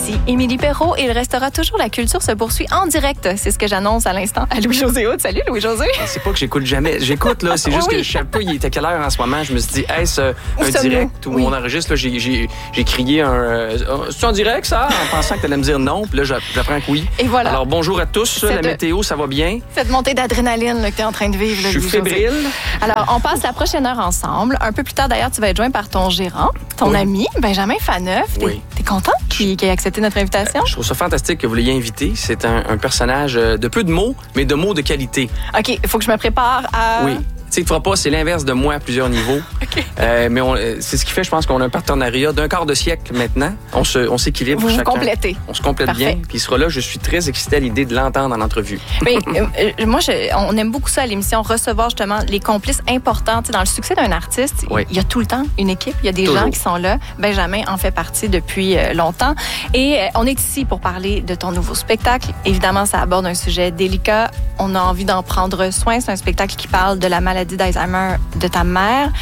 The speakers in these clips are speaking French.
Ici Émilie Perrault et il restera toujours la culture se poursuit en direct. C'est ce que j'annonce à l'instant à Louis-José Hood. Salut Louis-José. C'est pas que j'écoute jamais. J'écoute, là. C'est juste que je sais pas, il était quelle heure en ce moment. Je me suis dit, est-ce un direct où on enregistre? Là, j'ai crié c'est en direct, ça? En pensant que tu allais me dire non. Puis là, j'apprends que oui. Et voilà. Alors, bonjour à tous. La météo, ça va bien? Cette montée d'adrénaline que tu es en train de vivre. Là, je suis fébrile. Alors, on passe la prochaine heure ensemble. Un peu plus tard, d'ailleurs, tu vas être joint par ton gérant, ton ami, Benjamin Faneuf. Oui. T'es content qu'il ait accepté notre invitation? Je trouve ça fantastique que vous l'ayez invité. C'est un personnage de peu de mots, mais de mots de qualité. OK, il faut que je me prépare à... Oui. Tu sais, tu feras pas, c'est l'inverse de moi à plusieurs niveaux. OK. Mais c'est ce qui fait, je pense, qu'on a un partenariat d'un quart de siècle maintenant. On s'équilibre chacun. Vous complétez. On se complète Parfait. bien. Puis il sera là, je suis très excitée à l'idée de l'entendre en entrevue. Mais moi, on aime beaucoup ça à l'émission, recevoir justement les complices importants. Tu sais, dans le succès d'un artiste, oui. Il y a tout le temps une équipe, il y a des gens qui sont là. Benjamin en fait partie depuis longtemps. Et on est ici pour parler de ton nouveau spectacle. Évidemment, ça aborde un sujet délicat. On a envie d'en prendre soin. C'est un spectacle qui parle de la maladie d'Alzheimer de ta mère.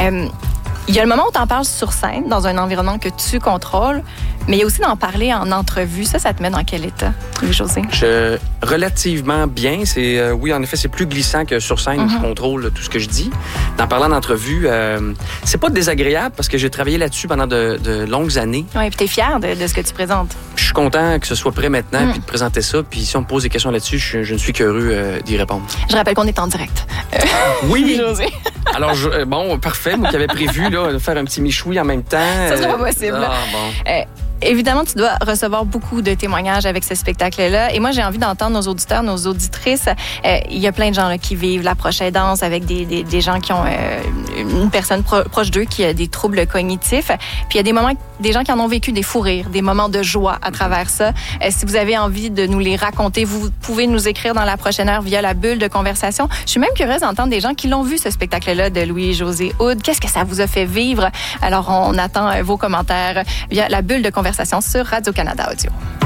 Il y a le moment où tu en parles sur scène, dans un environnement que tu contrôles, mais il y a aussi d'en parler en entrevue. Ça te met dans quel état, Louis-José? Relativement bien. Oui, en effet, c'est plus glissant que sur scène où je contrôle tout ce que je dis. En parlant d'entrevue, c'est pas désagréable parce que j'ai travaillé là-dessus pendant de longues années. Oui, puis tu es fier de ce que tu présentes. Je suis content que ce soit prêt maintenant puis de présenter ça. Puis si on me pose des questions là-dessus, je ne suis qu'heureux d'y répondre. Je rappelle qu'on est en direct. Oui! Louis-José. Alors, parfait. Moi qui avais prévu de faire un petit michoui en même temps. Ça serait pas possible. Évidemment, tu dois recevoir beaucoup de témoignages avec ce spectacle-là. Et moi, j'ai envie d'entendre nos auditeurs, nos auditrices. Il y a plein de gens là, qui vivent la proche aidance avec des gens qui ont une personne proche d'eux qui a des troubles cognitifs. Puis il y a des gens qui en ont vécu des fous rires, des moments de joie à travers ça. Si vous avez envie de nous les raconter, vous pouvez nous écrire dans la prochaine heure via la bulle de conversation. Je suis même curieuse d'entendre des gens qui l'ont vu, ce spectacle-là de Louis-José Hood. Qu'est-ce que ça vous a fait vivre? Alors, on attend vos commentaires via la bulle de conversation sur Radio-Canada Audio.